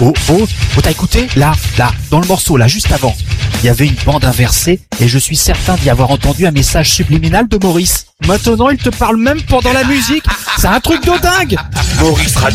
t'as écouté? Là, dans le morceau, là, juste avant, il y avait une bande inversée et je suis certain d'y avoir entendu un message subliminal de Maurice. Maintenant, il te parle même pendant la musique. C'est un truc de dingue. Maurice